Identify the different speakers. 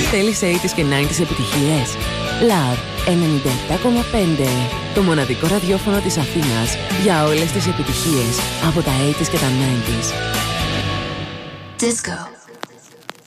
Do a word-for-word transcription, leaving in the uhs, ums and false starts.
Speaker 1: Θέλεις ογδόντα και ενενήντα επιτυχίες? Love ενενήντα επτά κόμμα πέντε. Το μοναδικό ραδιόφωνο της Αθήνας για όλες τις επιτυχίες από τα ογδόντα και τα ενενήντα.
Speaker 2: Disco.